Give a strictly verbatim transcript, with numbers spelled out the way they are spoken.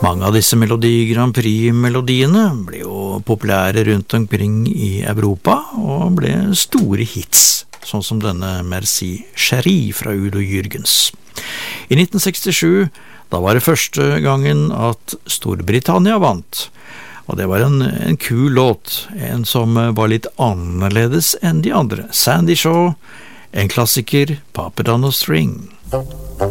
Mange av disse Melodi Grand Prix-melodiene ble jo populære rundt omkring i Europa og ble store hits, sånn som denne Merci Chérie fra Udo Jürgens. I nitten sekstisju, da var det første gangen at Storbritannia vant, og det var en, en kul låt, en som var litt annerledes enn de andre. Sandy Shaw, en klassiker, Pop It On A String.